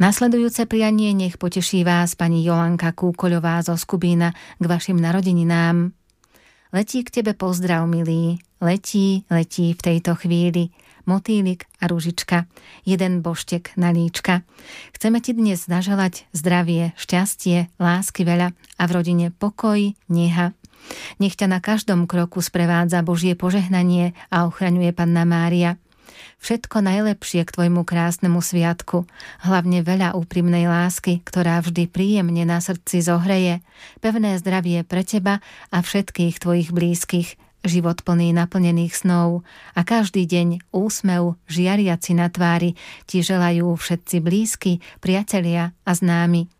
Nasledujúce prianie nech poteší vás pani Jolanka Kúkoľová zo Skubína k vašim narodeninám. Letí k tebe pozdrav, milý, letí v tejto chvíli motýlik a ružička, jeden boštek na líčka. Chceme ti dnes zaželať zdravie, šťastie, lásky veľa a v rodine pokoj, neha. Nech ťa na každom kroku sprevádza Božie požehnanie a ochraňuje Panna Mária. Všetko najlepšie k tvojmu krásnemu sviatku, hlavne veľa úprimnej lásky, ktorá vždy príjemne na srdci zohreje, pevné zdravie pre teba a všetkých tvojich blízkych, život plný naplnených snov a každý deň úsmev žiariaci na tvári ti želajú všetci blízky, priatelia a známi.